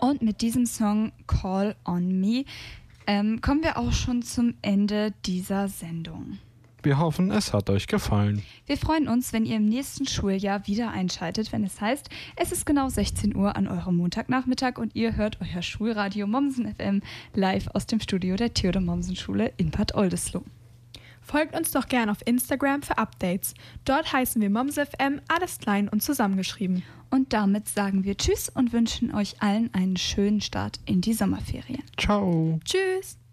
Und mit diesem Song Call on Me kommen wir auch schon zum Ende dieser Sendung. Wir hoffen, es hat euch gefallen. Wir freuen uns, wenn ihr im nächsten Schuljahr wieder einschaltet, wenn es heißt, es ist genau 16 Uhr an eurem Montagnachmittag und ihr hört euer Schulradio Mommsen FM live aus dem Studio der Theodor-Mommsen-Schule in Bad Oldesloe. Folgt uns doch gern auf Instagram für Updates. Dort heißen wir MomsFM, alles klein und zusammengeschrieben. Und damit sagen wir Tschüss und wünschen euch allen einen schönen Start in die Sommerferien. Ciao. Tschüss.